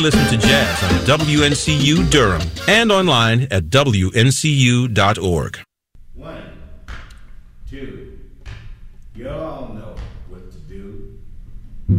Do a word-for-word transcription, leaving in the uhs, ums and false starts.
Listen to jazz on W N C U Durham and online at W N C U dot org. One, two, you all know what to do.